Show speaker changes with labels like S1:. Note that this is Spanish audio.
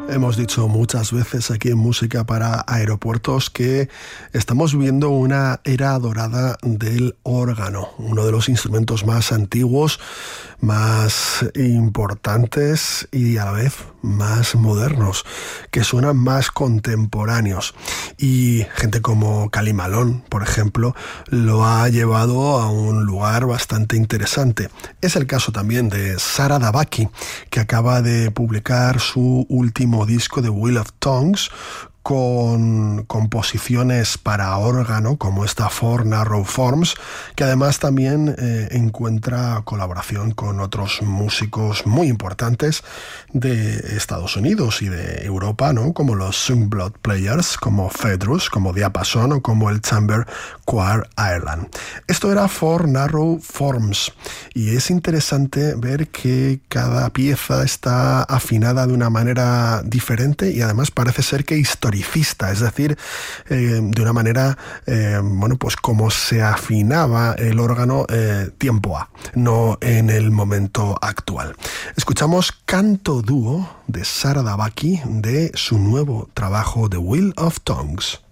S1: Hemos dicho muchas veces aquí en Música para Aeropuertos que estamos viviendo una era dorada del órgano, uno de los instrumentos más antiguos, más importantes y a la vez más modernos, que suenan más contemporáneos. Y gente como Cali Malone, por ejemplo, lo ha llevado a un lugar bastante interesante. Es el caso también de Sara Dabaki, que acaba de publicar su último disco de Wheel of Tongues, con composiciones para órgano como esta Four Narrow Forms, que además también encuentra colaboración con otros músicos muy importantes de Estados Unidos y de Europa, ¿no? Como los Sungblood Players, como Fedrus, como Diapason o como el Chamber Choir Ireland. Esto era Four Narrow Forms y es interesante ver que cada pieza está afinada de una manera diferente y además parece ser que es decir, de una manera, pues como se afinaba el órgano tiempo A, no en el momento actual. Escuchamos Canto Dúo de Sara Dabaki de su nuevo trabajo The Wheel of Tongues.